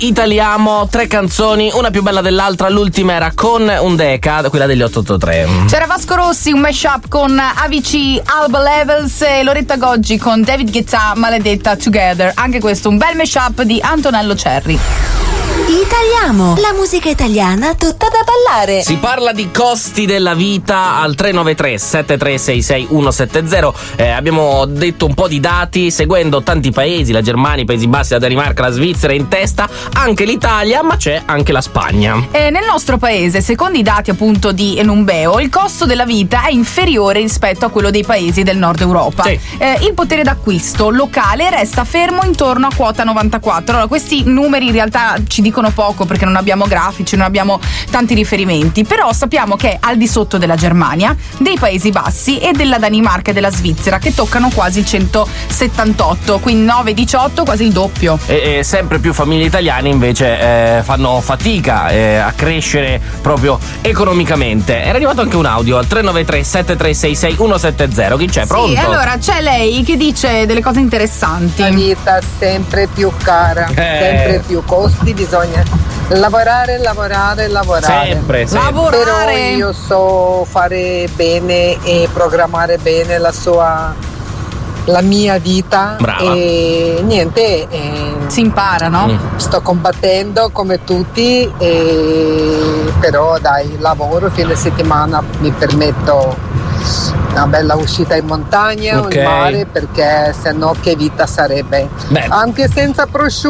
Italiamo, 3 canzoni, una più bella dell'altra. L'ultima era con un Deca, quella degli 883. C'era Vasco Rossi, un mashup con AVC, Alba Levels e Loretta Goggi con David Guetta, Maledetta Together. Anche questo un bel mashup di Antonello Cerri. Italiamo, la musica italiana tutta da ballare. Si parla di costi della vita al 393 7366 170. Abbiamo detto un po' di dati seguendo tanti paesi, la Germania, i Paesi Bassi, la Danimarca, la Svizzera in testa, anche l'Italia, ma c'è anche la Spagna. Nel nostro paese, secondo i dati appunto di Enumbeo, il costo della vita è inferiore rispetto a quello dei paesi del nord Europa. Sì. Il potere d'acquisto locale resta fermo intorno a quota 94. Allora, questi numeri in realtà ci dicono poco perché non abbiamo grafici, non abbiamo tanti riferimenti, però sappiamo che è al di sotto della Germania, dei Paesi Bassi e della Danimarca e della Svizzera, che toccano quasi il 178, quindi 9-18, quasi il doppio. E sempre più famiglie italiane invece fanno fatica a crescere proprio economicamente. Era arrivato anche un audio al 393 7366 170. Chi c'è? Pronto? Sì, allora c'è lei che dice delle cose interessanti. La vita è sempre più cara, sempre più costi, bisogna lavorare. Sempre. Lavorare. Però io so fare bene e programmare bene la mia vita. Brava. E niente, Si impara, no? sto combattendo come tutti, però dai, lavoro, fine settimana mi permetto una bella uscita in montagna o Ok. in mare, perché sennò che vita sarebbe? Beh. Anche senza prosciutto